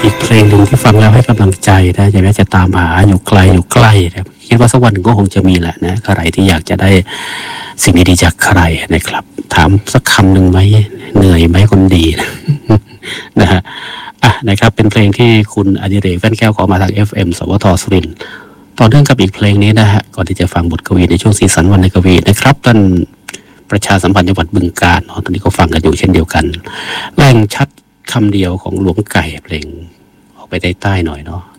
อีกเพลงหนึ่งที่ฟังแล้วให้กำลังใจนะอย่าแม้จะตามหาอยู่ไกลอยู่ใกล้นะคิดว่าสักวันก็คงจะมีแหละนะใครที่อยากจะได้สิ่งดีๆจากใครนะครับถามสักคำหนึ่งไหมเหนื่อยไหมคนดีนะฮะนะครับเป็นเพลงที่คุณอดิเรกแว่นแก้วขอมาทาง FM สวทสุรินทร์ต่อเนื่องกับอีกเพลงนี้นะฮะก่อนที่จะฟังบทกวีในช่วงสีสันวรรณกวีนะครับท่านประชาสัมพันธ์จังหวัดบึงกาฬเนาะตอนนี้ก็ฟังกันอยู่เช่นเดียวกันแรงชัดคำเดียวของหลวงไก่เพลงออกไปใต้ๆหน่อยเนาะ